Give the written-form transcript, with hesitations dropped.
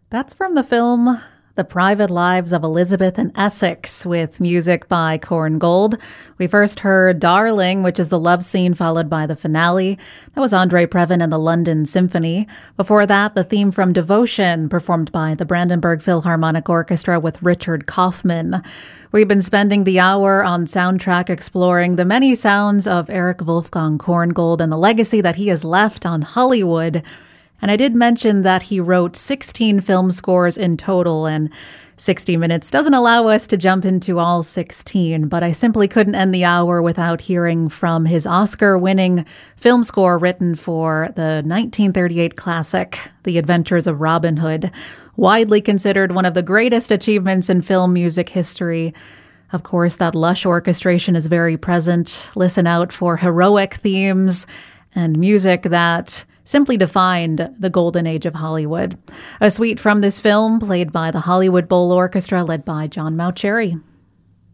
That's from the film The Private Lives of Elizabeth and Essex, with music by Corn Gold. We first heard Darling, which is the love scene followed by the finale. That was Andre Previn and the London Symphony. Before that, the theme from Devotion, performed by the Brandenburg Philharmonic Orchestra with Richard Kaufman. We've been spending the hour on Soundtrack exploring the many sounds of Erich Wolfgang Korngold and the legacy that he has left on Hollywood. And I did mention that he wrote 16 film scores in total, and 60 minutes doesn't allow us to jump into all 16, but I simply couldn't end the hour without hearing from his Oscar-winning film score written for the 1938 classic, The Adventures of Robin Hood, widely considered one of the greatest achievements in film music history. Of course, that lush orchestration is very present. Listen out for heroic themes and music that simply defined the golden age of Hollywood. A suite from this film played by the Hollywood Bowl Orchestra led by John Mauceri.